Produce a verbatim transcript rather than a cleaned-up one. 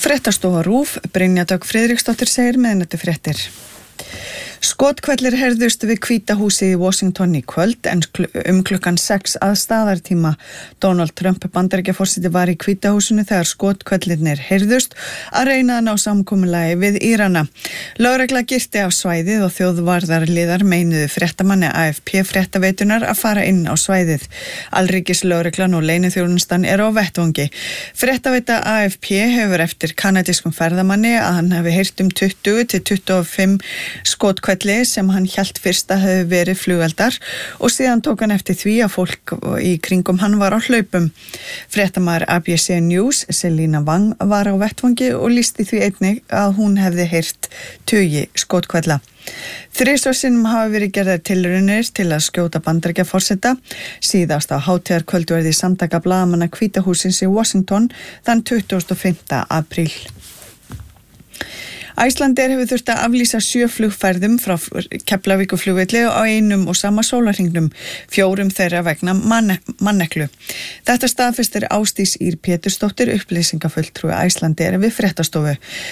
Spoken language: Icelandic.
Fréttastofa RÚV, Brynja Dögg Friðriksdóttir segir miðnætti fréttir. Skothvellir heyrðust við Hvíta húsið í Washington í kvöld en um klukkan sex að staðartíma. Donald Trump Bandaríkjaforseti var í Hvíta húsinu þegar skothvellirnir heyrðust að reyna að ná samkomulagi við Írana. Lögregla girti af svæðið og þjóðvarðarliðar meinuðu fréttamanni A F P fréttaveitunar að fara inn á svæðið. Alríkislögreglan og leyniþjónustan eru á vettvangi. Fréttaveita A F P hefur eftir kanadískum ferðamanni að hann hafi heyrt um tuttugu til tuttugu og fimm skothvellir sem hann hélt fyrst að hefði verið flugeldar og síðan tók hann eftir því að fólk í kringum hann var á hlaupum. Fréttamaður A B C News, Selina Wang, var á vettvangi og lýsti því einnig að hún hefði heyrt tugi skothvella. Þrisvar sinnum hafa verið gerðar tilraunir til að skjóta Bandaríkjaforseta. Síðast á hátíðarkvöldu verði samtaka blaðamanna Hvíta hússins í Washington þann tuttugasta og fimmta apríl. Icelandair hefur þurft að aflýsa sjö flugferðum frá Keflavíkurflugvelli á einum og sama sólarhringnum, fjórum þeirra vegna manneklu. Þetta staðfestir Ásdís Ýr Pétursdóttir, upplýsingafulltrúi Icelandair við fréttastofu.